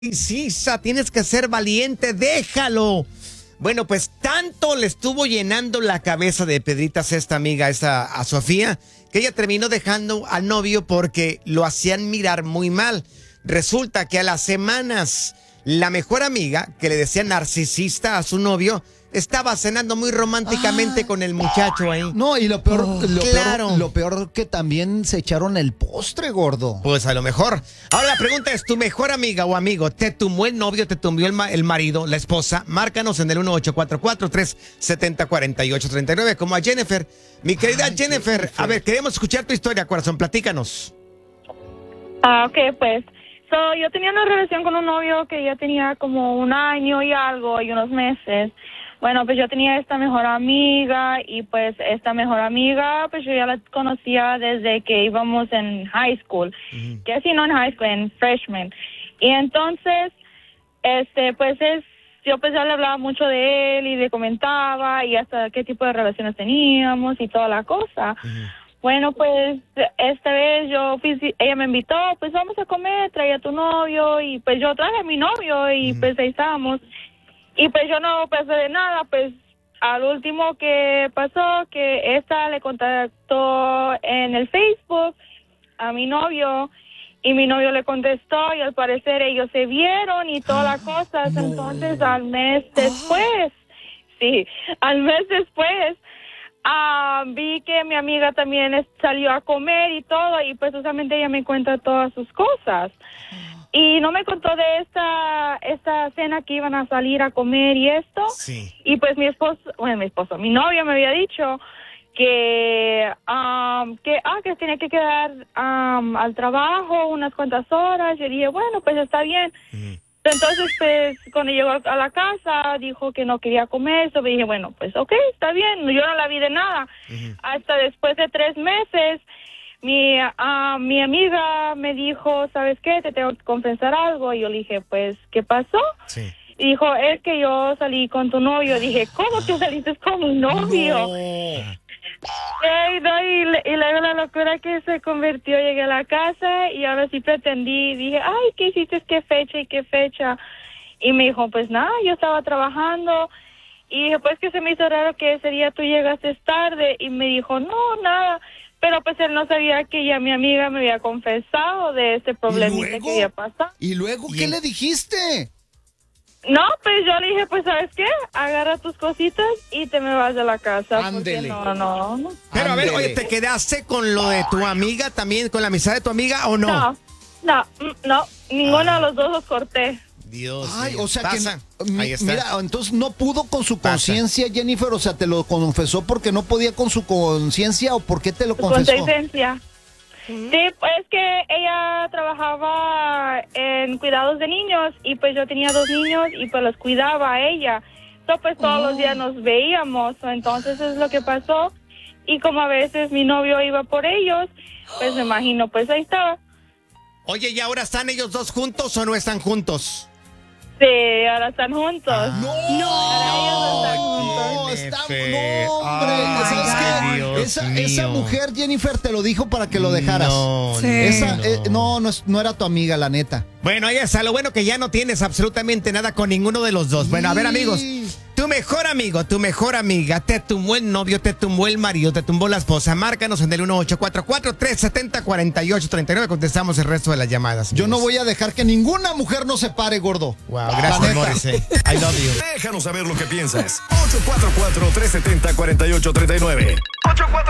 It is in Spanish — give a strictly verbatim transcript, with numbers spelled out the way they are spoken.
Sisa, tienes que ser valiente, déjalo. Bueno, pues tanto le estuvo llenando la cabeza de pedritas esta amiga, esta, a Sofía, que ella terminó dejando al novio porque lo hacían mirar muy mal. Resulta que a las semanas, la mejor amiga, que le decía narcisista a su novio, estaba cenando muy románticamente ah, con el muchacho ahí. No, y lo peor, oh, lo, claro. peor, lo peor que también se echaron el postre, gordo. Pues a lo mejor. Ahora la pregunta es, ¿tu mejor amiga o amigo te tumbó el novio, te tumbó el, ma el marido, la esposa? Márcanos en el uno ocho cuatro cuatro, tres siete cero, cuatro ocho tres nueve, como a Jennifer. Mi querida Ay, Jennifer, Jennifer, a ver, queremos escuchar tu historia, corazón, platícanos. Ah, ok, pues. So, yo tenía una relación con un novio que ya tenía como un año y algo y unos meses. Bueno, pues yo tenía esta mejor amiga y pues esta mejor amiga, pues yo ya la conocía desde que íbamos en high school. Uh-huh. Que así no en high school, en freshman. Y entonces, este, pues es, yo pues ya le hablaba mucho de él y le comentaba y hasta qué tipo de relaciones teníamos y toda la cosa. Uh-huh. Bueno, pues esta vez yo, ella me invitó, pues vamos a comer, trae a tu novio y pues yo traje a mi novio y uh-huh. pues ahí estábamos. Y pues yo no pensé de nada, pues al último que pasó, que esta le contactó en el Facebook a mi novio y mi novio le contestó y al parecer ellos se vieron y todas las cosas. No. Entonces al mes después, sí, al mes después, uh, vi que mi amiga también salió a comer y todo y pues usualmente ella me cuenta todas sus cosas. Y no me contó de esta esta cena que iban a salir a comer y esto. Sí. Y pues mi esposo, bueno, mi esposo, mi novio me había dicho que, um, que, ah, que tenía que quedar um, al trabajo unas cuantas horas. Yo dije, bueno, pues está bien. Mm. Entonces, pues, cuando llegó a la casa, dijo que no quería comer. So me dije, bueno, pues, ok, está bien. Yo no la vi de nada. Mm. Hasta después de tres meses, Mi, uh, mi amiga me dijo, ¿sabes qué? Te tengo que confesar algo. Y yo le dije, pues, ¿qué pasó? Sí. Y dijo, es que yo salí con tu novio. Dije, ¿cómo que saliste con mi novio? No. Y, no, y, y luego la locura que se convirtió, llegué a la casa y ahora sí pretendí. Dije, ay, ¿qué hiciste? ¿Qué fecha y qué fecha? Y me dijo, pues nada, yo estaba trabajando. Y dije, pues que se me hizo raro que ese día tú llegaste tarde. Y me dijo, no, nada. Pero pues él no sabía que ya mi amiga me había confesado de este problemita que había pasado. ¿Y luego qué le dijiste? No, pues yo le dije, pues ¿sabes qué? Agarra tus cositas y te me vas de la casa. Ándele. No, no, no. Pero a ver, oye, ¿te quedaste con lo de tu amiga también, con la amistad de tu amiga o no? No, no, no, ninguno ah. de los dos los corté. Dios Ay, mío. O sea Pasa. que, Ahí está. Mira, entonces no pudo con su conciencia, Jennifer, o sea, ¿te lo confesó porque no podía con su conciencia o por qué te lo confesó? Conciencia. ¿Mm? Sí, pues es que ella trabajaba en cuidados de niños y pues yo tenía dos niños y pues los cuidaba a ella. Entonces pues todos oh. los días nos veíamos, entonces es lo que pasó y como a veces mi novio iba por ellos, pues me imagino, pues ahí estaba. Oye, ¿y ahora están ellos dos juntos o no están juntos? Sí, ahora están juntos. Ah. ¡No! ¡No! No, estamos, no, hombre. Ay, ¿Sabes qué? Dios Esa, mío. esa mujer, Jennifer, te lo dijo para que lo dejaras. No, sí. Esa, no. Eh, no, no, es, no era tu amiga, la neta. Bueno, ahí está. Lo bueno que ya no tienes absolutamente nada con ninguno de los dos. Bueno, a ver, amigos. Tu mejor amigo, tu mejor amiga, te tumbó el novio, te tumbó el marido, te tumbó la esposa. Márcanos en el uno ocho cuatro cuatro, tres siete cero, cuatro ocho tres nueve. Contestamos el resto de las llamadas. Yo no voy a dejar que ninguna mujer nos separe, gordo. Wow, gracias, Morrissey. I love you. Déjanos saber lo que piensas. ocho cuatro cuatro, tres siete cero, cuatro ocho tres nueve. ocho cuatro